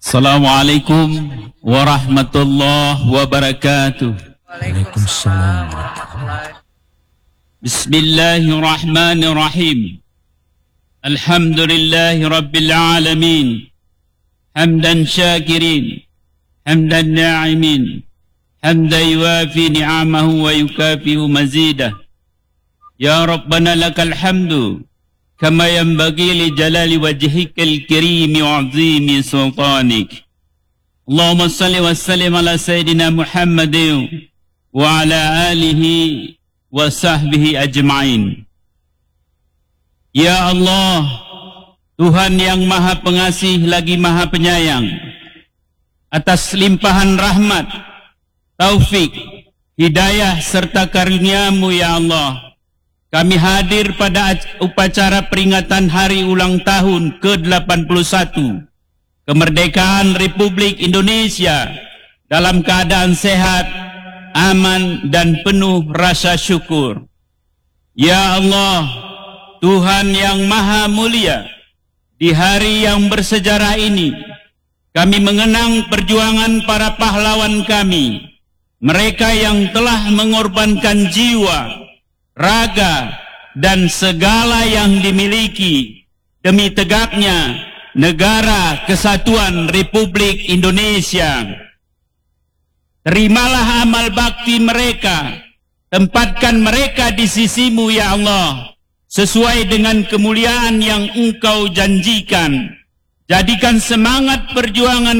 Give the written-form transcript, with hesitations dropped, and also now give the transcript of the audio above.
Assalamualaikum warahmatullahi wabarakatuh. Waalaikumsalam. Bismillahirrahmanirrahim. Alhamdulillahi rabbil alamin. Hamdan syakirin, hamdan na'imin, hamdan yuafi ni'amahu wa yukafihu mazidah. Ya Rabbana lakal hamdu kama yanbaghi li jalali wajhikal karimi wa 'azimi sultanik. Allahumma salli wa sallim ala sayyidina Muhammadin wa ala alihi wa sahbihi ajma'in. Ya Allah, Tuhan yang maha pengasih lagi maha penyayang, atas limpahan rahmat, taufik, hidayah serta karunia-Mu ya Allah, kami hadir pada upacara peringatan hari ulang tahun ke-81 kemerdekaan Republik Indonesia dalam keadaan sehat, aman dan penuh rasa syukur. Ya Allah, Tuhan yang maha mulia, di hari yang bersejarah ini, kami mengenang perjuangan para pahlawan kami, mereka yang telah mengorbankan jiwa, raga, dan segala yang dimiliki demi tegaknya Negara Kesatuan Republik Indonesia. Terimalah amal bakti mereka, tempatkan mereka di sisi-Mu ya Allah, sesuai dengan kemuliaan yang Engkau janjikan. Jadikan semangat perjuangan